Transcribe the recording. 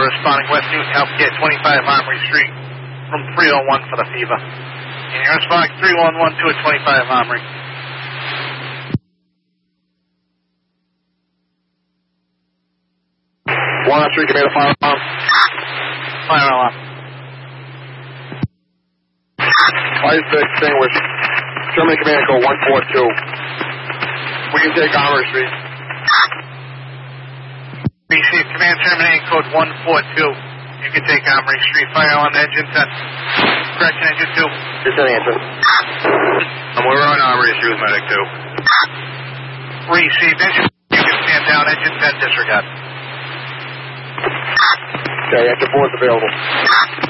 responding West Newton Healthcare, 25 Armory Street, from 301 for the fever. And you're responding 311 to a 25 Armory. 103, give me the fire alarm. Fire alarm. Fire extinguished. German Command Code 142. We can take Armory Street. Receive command terminating code 142. You can take Armory Street. Fire alarm engine 10. Correction engine 2. It's an answer. And we're on Armory Street with medic 2. Receive engine. You can stand down. Engine 10 disregard. Okay, engine 4 is available.